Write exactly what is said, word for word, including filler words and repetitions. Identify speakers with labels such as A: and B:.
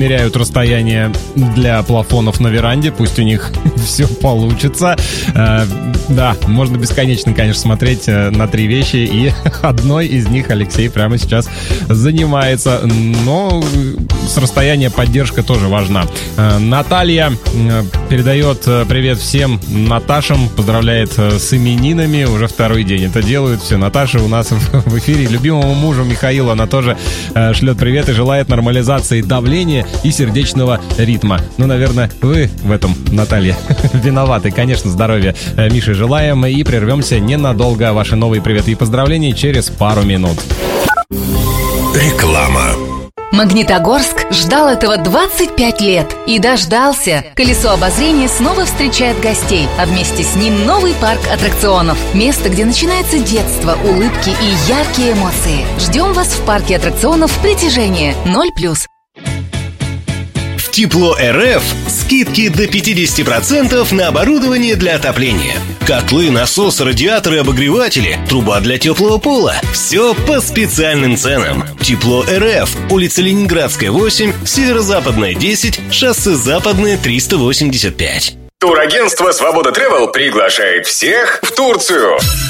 A: меряют расстояние для плафонов на веранде. Пусть у них все получится. Э, да, можно бесконечно, конечно, смотреть на три вещи, и одной из них Алексей прямо сейчас занимается. Но с расстояния поддержка тоже важна. Э, Наталья э, передает привет всем Наташам, поздравляет с именинами. Уже второй день это делают все. Наташа у нас в эфире. Любимому мужу Михаилу она тоже э, шлет привет и желает нормализации давления и сердечного ритма. Ну, наверное, вы в этом, Наталья, виноваты. Конечно, здоровья Мише желаем. И прервемся ненадолго. Ваши новые приветы и поздравления через пару минут.
B: Реклама.
C: Магнитогорск ждал этого двадцать пять лет и дождался. Колесо обозрения снова встречает гостей, а вместе с ним новый парк аттракционов. Место, где начинается детство, улыбки и яркие эмоции. Ждем вас в парке аттракционов «Притяжение» ноль плюс.
B: В Тепло РФ скидки до пятьдесят процентов на оборудование для отопления. Котлы, насосы, радиаторы, обогреватели, труба для теплого пола. Все по специальным ценам. Тепло РФ. Улица Ленинградская, восемь, Северо-Западная, десять, шоссе Западное, триста восемьдесят пять.
D: Турагентство «Свобода Тревел» приглашает всех в Турцию.